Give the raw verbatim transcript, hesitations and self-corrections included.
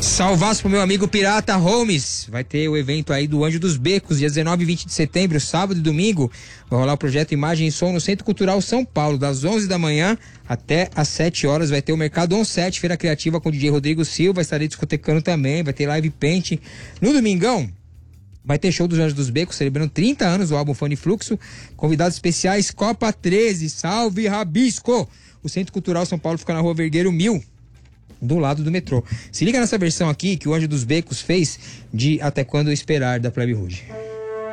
Salvaço pro meu amigo Pirata Holmes. Vai ter o evento aí do Anjo dos Becos, dia dezenove e vinte de setembro, sábado e domingo. Vai rolar o projeto Imagem e Som no Centro Cultural São Paulo, das onze da manhã até às sete horas. Vai ter o Mercado On sete, Feira Criativa com o D J Rodrigo Silva. Estarei discotecando também. Vai ter live paint. No domingão, vai ter show dos Anjos dos Becos, celebrando trinta anos do álbum Fone Fluxo. Convidados especiais, Copa treze, Salve Rabisco. O Centro Cultural São Paulo fica na Rua Vergueiro mil. Do lado do metrô. Se liga nessa versão aqui que o Anjo dos Becos fez de Até Quando Eu Esperar, da Plebe Ruge.